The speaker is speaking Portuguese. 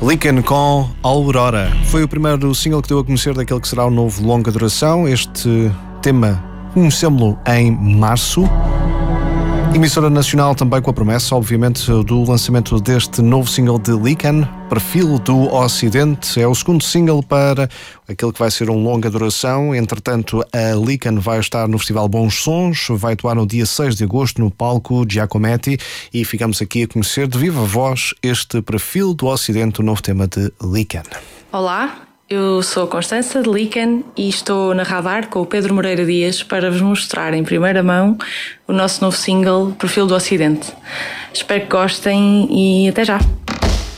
Lycan com Aurora. Foi o primeiro single que deu a conhecer daquele que será o novo longa duração. Este tema conhecemos-lo em março. Emissora nacional também com a promessa, obviamente, do lançamento deste novo single de Lycan, Perfil do Ocidente. É o segundo single para aquele que vai ser um longa duração. Entretanto, a Lycan vai estar no Festival Bons Sons, vai atuar no dia 6 de agosto no palco Giacometti e ficamos aqui a conhecer de viva voz este Perfil do Ocidente, o novo tema de Lycan. Olá, eu sou a Constança de Lycan e estou na Radar com o Pedro Moreira Dias para vos mostrar em primeira mão o nosso novo single Perfil do Ocidente. Espero que gostem e até já!